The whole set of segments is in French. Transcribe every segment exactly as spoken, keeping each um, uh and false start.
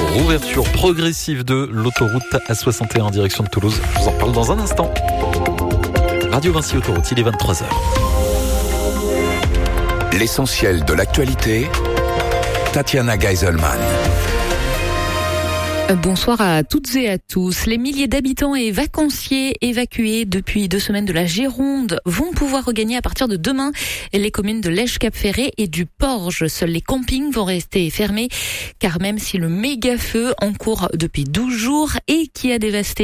Rouverture progressive de l'autoroute A soixante et un en direction de Toulouse. Je vous en parle dans un instant. Radio Vinci Autoroute, il est vingt-trois heures. L'essentiel de l'actualité, Tatiana Geiselman. Bonsoir à toutes et à tous. Les milliers d'habitants et vacanciers évacués depuis deux semaines de la Gironde vont pouvoir regagner à partir de demain les communes de Lège-Cap-Ferré et du Porge. Seuls les campings vont rester fermés car même si le méga-feu en cours depuis douze jours et qui a dévasté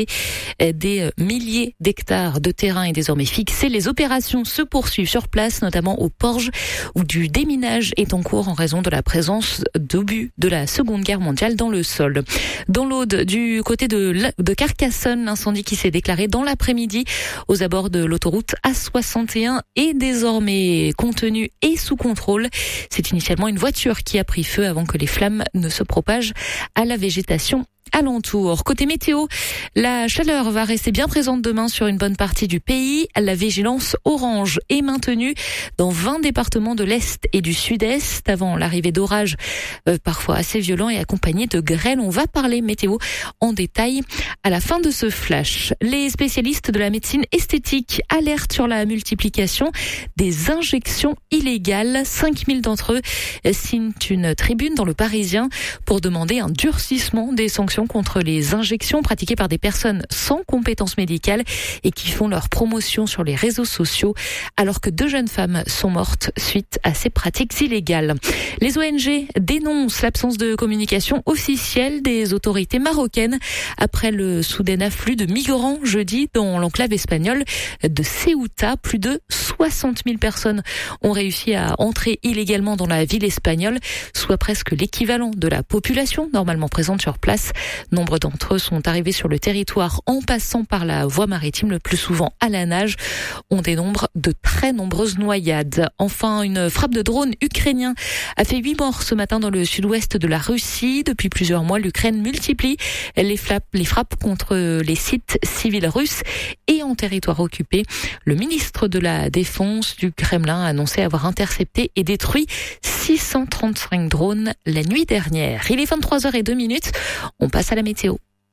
des milliers d'hectares de terrain est désormais fixé, les opérations se poursuivent sur place, notamment au Porge où du déminage est en cours en raison de la présence d'obus de la Seconde Guerre mondiale dans le sol. Dans l'Aude, du côté de, de Carcassonne, l'incendie qui s'est déclaré dans l'après-midi aux abords de l'autoroute A soixante et un est désormais contenu et sous contrôle. C'est initialement une voiture qui a pris feu avant que les flammes ne se propagent à la végétation alentour. Côté météo, la chaleur va rester bien présente demain sur une bonne partie du pays. La vigilance orange est maintenue dans vingt départements de l'Est et du Sud-Est avant l'arrivée d'orages euh, parfois assez violents et accompagnés de grêle. On va parler météo en détail à la fin de ce flash. Les spécialistes de la médecine esthétique alertent sur la multiplication des injections illégales. cinq mille d'entre eux signent une tribune dans le Parisien pour demander un durcissement des sanctions contre les injections pratiquées par des personnes sans compétences médicales et qui font leur promotion sur les réseaux sociaux, alors que deux jeunes femmes sont mortes suite à ces pratiques illégales. Les O N G dénoncent l'absence de communication officielle des autorités marocaines après le soudain afflux de migrants jeudi dans l'enclave espagnole de Ceuta. Plus de soixante mille personnes ont réussi à entrer illégalement dans la ville espagnole, soit presque l'équivalent de la population normalement présente sur place. Nombre d'entre eux sont arrivés sur le territoire en passant par la voie maritime, le plus souvent à la nage. On dénombre de très nombreuses noyades. Enfin, une frappe de drone ukrainien a fait huit morts ce matin dans le sud-ouest de la Russie. Depuis plusieurs mois, l'Ukraine multiplie les frappes, les frappes contre les sites civils russes et en territoire occupé. Le ministre de la Défense du Kremlin a annoncé avoir intercepté et détruit six cent trente-cinq drones la nuit dernière. Il est vingt-trois heures zéro deux minutes. On passe à la météo.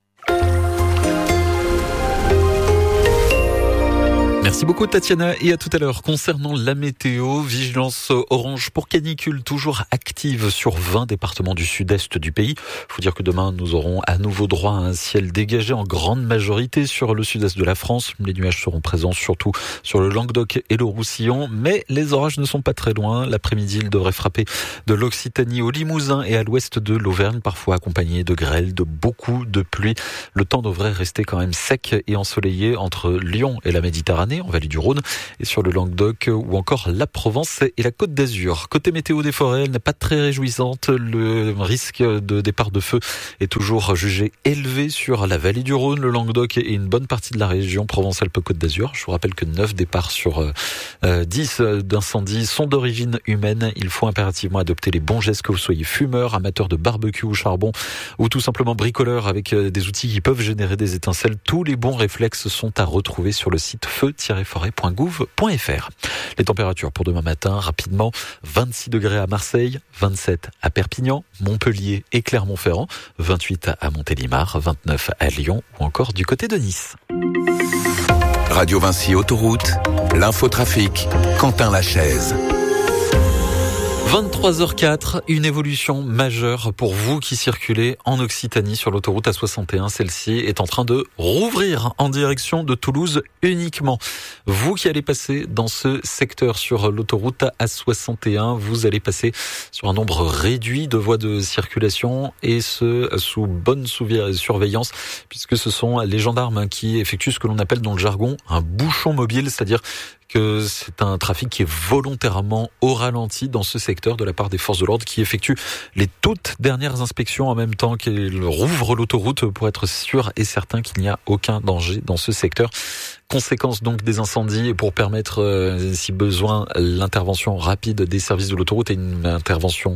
Merci beaucoup Tatiana et à tout à l'heure. Concernant la météo, vigilance orange pour canicule toujours active sur vingt départements du sud-est du pays. Faut dire que demain nous aurons à nouveau droit à un ciel dégagé en grande majorité sur le sud-est de la France. Les nuages seront présents surtout sur le Languedoc et le Roussillon, mais les orages ne sont pas très loin. L'après-midi, ils devraient frapper de l'Occitanie au Limousin et à l'ouest de l'Auvergne, parfois accompagnés de grêle, de beaucoup de pluie. Le temps devrait rester quand même sec et ensoleillé entre Lyon et la Méditerranée, en vallée du Rhône, et sur le Languedoc ou encore la Provence et la Côte d'Azur. Côté météo des forêts, elle n'est pas très réjouissante. Le risque de départ de feu est toujours jugé élevé sur la vallée du Rhône, le Languedoc et une bonne partie de la région Provence-Alpes-Côte d'Azur. Je vous rappelle que neuf départs sur euh, dix d'incendies sont d'origine humaine. Il faut impérativement adopter les bons gestes, que vous soyez fumeur, amateur de barbecue au charbon ou tout simplement bricoleur avec des outils qui peuvent générer des étincelles. Tous les bons réflexes sont à retrouver sur le site feu tiret forêt point gouv point f r. Les températures pour demain matin, rapidement, vingt-six degrés à Marseille, vingt-sept à Perpignan, Montpellier et Clermont-Ferrand, vingt-huit à Montélimar, vingt-neuf à Lyon ou encore du côté de Nice. Radio Vinci Autoroute, l'infotrafic, Quentin Lachaise. vingt-trois heures quatre, une évolution majeure pour vous qui circulez en Occitanie sur l'autoroute A soixante et un. Celle-ci est en train de rouvrir en direction de Toulouse uniquement. Vous qui allez passer dans ce secteur sur l'autoroute A soixante et un, vous allez passer sur un nombre réduit de voies de circulation et ce, sous bonne surveillance, puisque ce sont les gendarmes qui effectuent ce que l'on appelle dans le jargon un bouchon mobile, c'est-à-dire que c'est un trafic qui est volontairement au ralenti dans ce secteur de la part des forces de l'ordre qui effectuent les toutes dernières inspections en même temps qu'ils rouvrent l'autoroute pour être sûr et certain qu'il n'y a aucun danger dans ce secteur. Conséquence donc des incendies et pour permettre, euh, si besoin, l'intervention rapide des services de l'autoroute et une intervention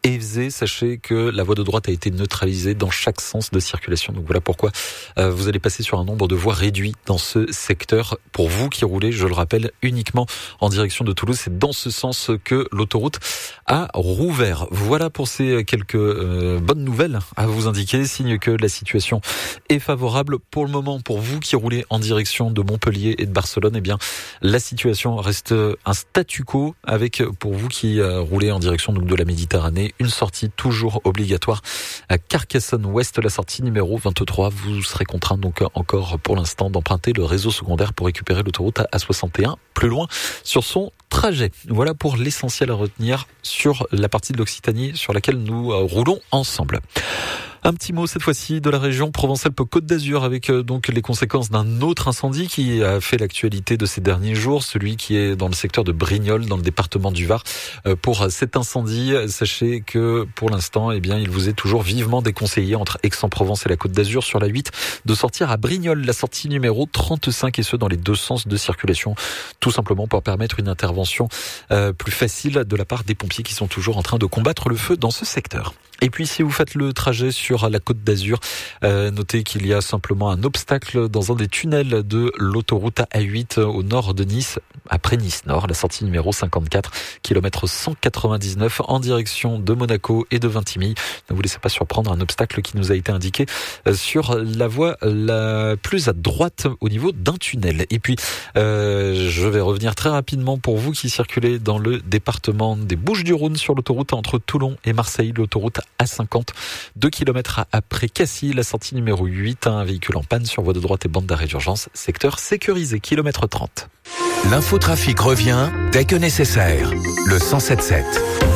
Évezé. Sachez que la voie de droite a été neutralisée dans chaque sens de circulation. Donc voilà pourquoi euh, vous allez passer sur un nombre de voies réduit dans ce secteur. Pour vous qui roulez, je le rappelle, uniquement en direction de Toulouse, c'est dans ce sens que l'autoroute a rouvert. Voilà pour ces quelques euh, bonnes nouvelles à vous indiquer, signe que la situation est favorable pour le moment. Pour vous qui roulez en direction de Montpellier et de Barcelone, eh bien la situation reste un statu quo, avec pour vous qui euh, roulez en direction donc de la Méditerranée, une sortie toujours obligatoire à Carcassonne Ouest, la sortie numéro vingt-trois. Vous serez contraint donc encore pour l'instant d'emprunter le réseau secondaire pour récupérer l'autoroute A soixante et un plus loin sur son trajet. Voilà pour l'essentiel à retenir sur la partie de l'Occitanie sur laquelle nous euh, roulons ensemble. Un petit mot cette fois-ci de la région Provence-Alpes-Côte d'Azur, avec euh, donc les conséquences d'un autre incendie qui a fait l'actualité de ces derniers jours, celui qui est dans le secteur de Brignoles, dans le département du Var. Euh, pour cet incendie, sachez que pour l'instant, eh bien, il vous est toujours vivement déconseillé entre Aix-en-Provence et la Côte d'Azur sur la huit de sortir à Brignoles, la sortie numéro trente-cinq, et ce dans les deux sens de circulation, tout simplement pour permettre une intervention euh, plus facile de la part des pompiers qui sont toujours en train de combattre le feu dans ce secteur. Et puis si vous faites le trajet sur la Côte d'Azur, euh, notez qu'il y a simplement un obstacle dans un des tunnels de l'autoroute A huit au nord de Nice, après Nice Nord, la sortie numéro cinquante-quatre, kilomètre cent quatre-vingt-dix-neuf en direction de Monaco et de Vintimille. Ne vous laissez pas surprendre, un obstacle qui nous a été indiqué sur la voie la plus à droite au niveau d'un tunnel. Et puis euh, je vais revenir très rapidement pour vous qui circulez dans le département des Bouches-du-Rhône sur l'autoroute entre Toulon et Marseille, l'autoroute A cinquante, deux kilomètres après Cassis, la sortie numéro huit, un véhicule en panne sur voie de droite et bande d'arrêt d'urgence, secteur sécurisé, kilomètre trente. L'infotrafic revient dès que nécessaire. Le cent sept sept.